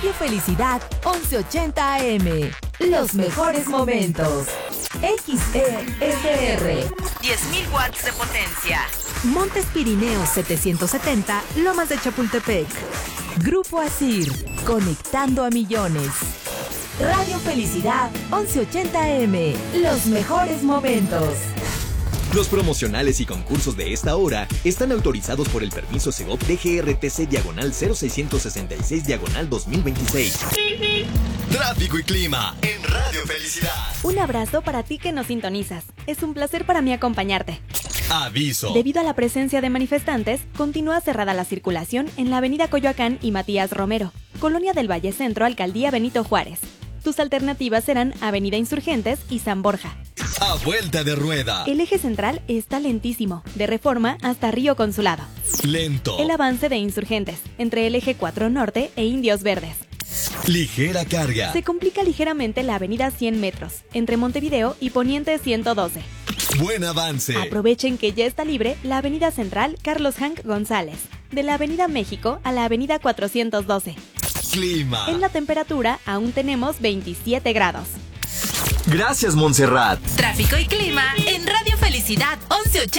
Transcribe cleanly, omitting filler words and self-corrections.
Radio Felicidad 1180 AM. Los mejores momentos. XESR. 10.000 watts de potencia. Montes Pirineos 770, Lomas de Chapultepec. Grupo Asir, conectando a millones. Radio Felicidad 1180 AM. Los mejores momentos. Los promocionales y concursos de esta hora están autorizados por el permiso Segov DGRTC/0666/2026. Tráfico y clima en Radio Felicidad. Un abrazo para ti que nos sintonizas. Es un placer para mí acompañarte. Aviso. Debido a la presencia de manifestantes, continúa cerrada la circulación en la avenida Coyoacán y Matías Romero, Colonia del Valle Centro, Alcaldía Benito Juárez. Tus alternativas serán Avenida Insurgentes y San Borja. A vuelta de rueda. El eje central está lentísimo, de Reforma hasta Río Consulado. Lento. El avance de Insurgentes, entre el eje 4 Norte e Indios Verdes. Ligera carga. Se complica ligeramente la avenida 100 metros, entre Montevideo y Poniente 112. Buen avance. Aprovechen que ya está libre la avenida central Carlos Hank González, de la avenida México a la avenida 412. Clima. En la temperatura aún tenemos 27 grados. Gracias, Montserrat. Tráfico y clima en Radio Felicidad 1180.